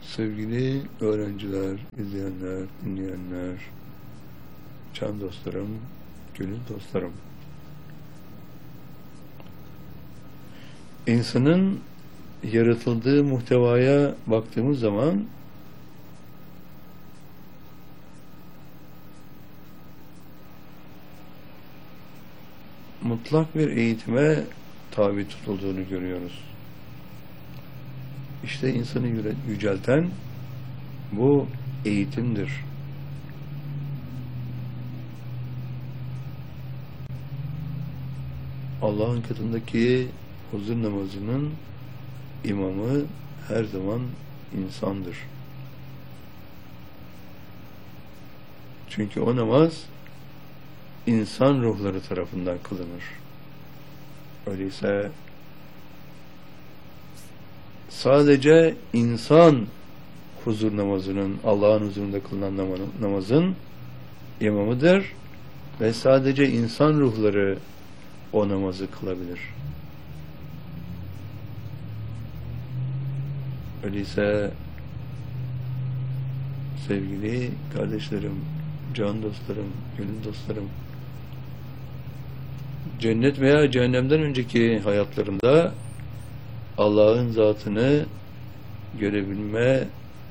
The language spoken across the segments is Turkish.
Sevgili öğrenciler, izleyenler, dinleyenler, can dostlarım, gönül dostlarım. İnsanın yaratıldığı muhtevaya baktığımız zaman mutlak bir eğitime tabi tutulduğunu görüyoruz. İşte insanı yücelten bu eğitimdir. Allah'ın katındaki huzur namazının imamı her zaman insandır. Çünkü o namaz insan ruhları tarafından kılınır. Öyleyse sadece insan huzur namazının, Allah'ın huzurunda kılınan namazın imamıdır ve sadece insan ruhları o namazı kılabilir. Öyleyse sevgili kardeşlerim, can dostlarım, gönül dostlarım, cennet veya cehennemden önceki hayatlarında Allah'ın zatını görebilme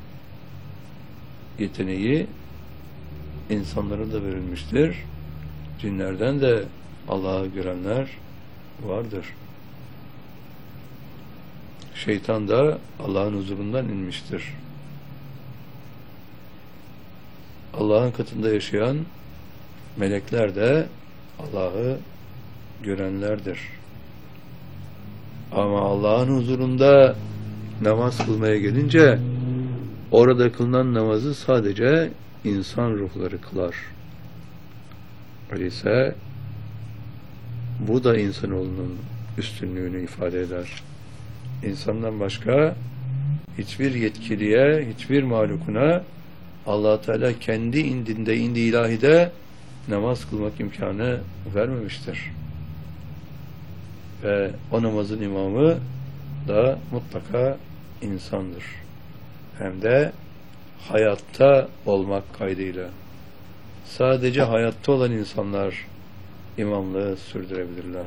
yeteneği insanlara da verilmiştir. Cinlerden de Allah'ı görenler vardır. Şeytan da Allah'ın huzurundan inmiştir. Allah'ın katında yaşayan melekler de Allah'ı görenlerdir. Ama Allah'ın huzurunda namaz kılmaya gelince orada kılınan namazı sadece insan ruhları kılar. Öyleyse bu da insanoğlunun üstünlüğünü ifade eder. İnsandan başka hiçbir yetkiliye, hiçbir mahlukuna Allah Teala kendi indinde, indi ilahide namaz kılmak imkanı vermemiştir. Ve o namazın imamı da mutlaka insandır. Hem de hayatta olmak kaydıyla. Sadece hayatta olan insanlar imamlığı sürdürebilirler.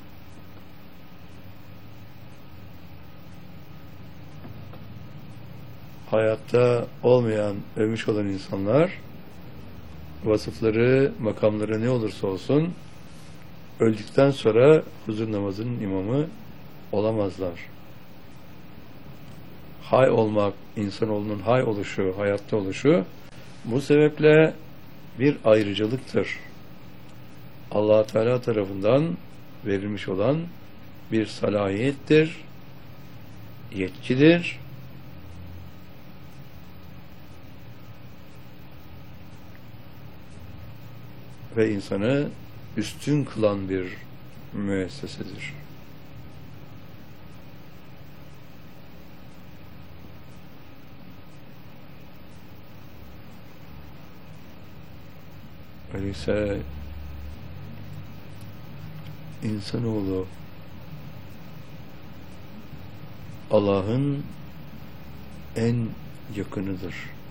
Hayatta olmayan, ölmüş olan insanlar vasıfları, makamları ne olursa olsun öldükten sonra huzur namazının imamı olamazlar. Hay olmak, insanoğlunun hay oluşu, hayatta oluşu bu sebeple bir ayrıcalıktır. Allah Teala tarafından verilmiş olan bir salahiyettir, yetkidir. Ve insanı üstün kılan bir müessesedir. Öyleyse insanoğlu Allah'ın en yakınıdır.